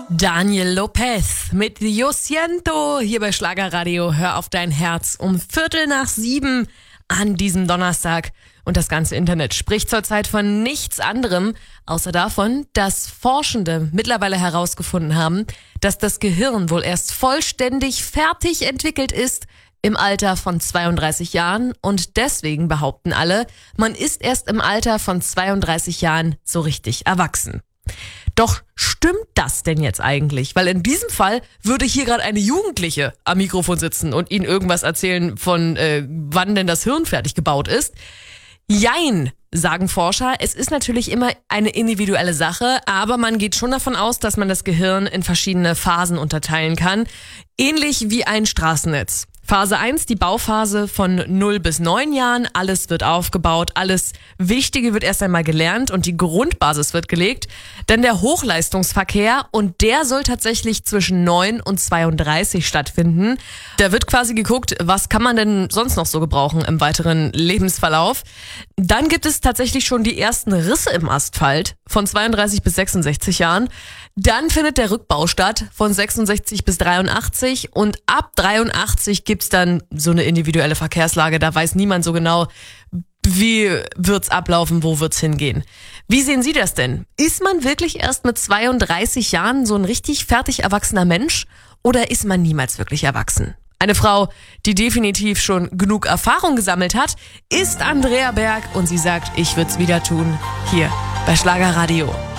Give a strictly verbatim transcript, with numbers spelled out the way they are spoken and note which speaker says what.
Speaker 1: Daniel Lopez mit Yo Siento hier bei Schlagerradio. Hör auf dein Herz um Viertel nach sieben an diesem Donnerstag. Und das ganze Internet spricht zurzeit von nichts anderem, außer davon, dass Forschende mittlerweile herausgefunden haben, dass das Gehirn wohl erst vollständig fertig entwickelt ist im Alter von zweiunddreißig Jahren. Und deswegen behaupten alle, man ist erst im Alter von zweiunddreißig Jahren so richtig erwachsen. Doch stimmt das denn jetzt eigentlich? Weil in diesem Fall würde hier gerade eine Jugendliche am Mikrofon sitzen und Ihnen irgendwas erzählen von, äh, wann denn das Hirn fertig gebaut ist. Jein, sagen Forscher. Es ist natürlich immer eine individuelle Sache, aber man geht schon davon aus, dass man das Gehirn in verschiedene Phasen unterteilen kann. Ähnlich wie ein Straßennetz. Phase eins, die Bauphase von null bis neun Jahren. Alles wird aufgebaut, alles Wichtige wird erst einmal gelernt und die Grundbasis wird gelegt. Dann der Hochleistungsverkehr und der soll tatsächlich zwischen neun und zweiunddreißig stattfinden. Da wird quasi geguckt, was kann man denn sonst noch so gebrauchen im weiteren Lebensverlauf. Dann gibt es tatsächlich schon die ersten Risse im Asphalt von zweiunddreißig bis sechsundsechzig Jahren. Dann findet der Rückbau statt von sechsundsechzig bis dreiundachtzig und ab dreiundachtzig gibt's dann so eine individuelle Verkehrslage. Da weiß niemand so genau, wie wird's ablaufen, wo wird's hingehen. Wie sehen Sie das denn? Ist man wirklich erst mit zweiunddreißig Jahren so ein richtig fertig erwachsener Mensch oder ist man niemals wirklich erwachsen? Eine Frau, die definitiv schon genug Erfahrung gesammelt hat, ist Andrea Berg und sie sagt, ich würd's wieder tun, hier bei Schlagerradio.